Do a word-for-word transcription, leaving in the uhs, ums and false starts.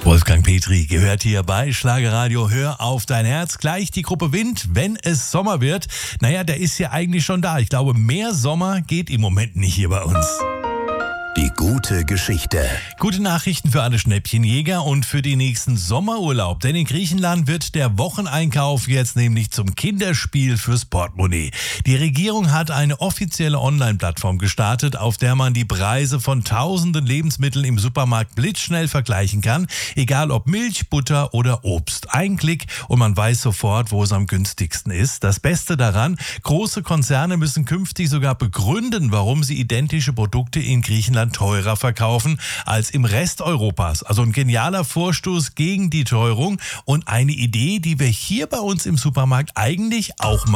Wolfgang Petri gehört hier bei Schlagerradio. Hör auf dein Herz. Gleich die Gruppe Wind, wenn es Sommer wird. Naja, der ist ja eigentlich schon da. Ich glaube, mehr Sommer geht im Moment nicht hier bei uns. Die gute Geschichte. Gute Nachrichten für alle Schnäppchenjäger und für den nächsten Sommerurlaub. Denn in Griechenland wird der Wocheneinkauf jetzt nämlich zum Kinderspiel fürs Portemonnaie. Die Regierung hat eine offizielle Online-Plattform gestartet, auf der man die Preise von tausenden Lebensmitteln im Supermarkt blitzschnell vergleichen kann. Egal ob Milch, Butter oder Obst. Ein Klick und man weiß sofort, wo es am günstigsten ist. Das Beste daran, große Konzerne müssen künftig sogar begründen, warum sie identische Produkte in Griechenland teurer verkaufen als im Rest Europas. Also ein genialer Vorstoß gegen die Teuerung und eine Idee, die wir hier bei uns im Supermarkt eigentlich auch mal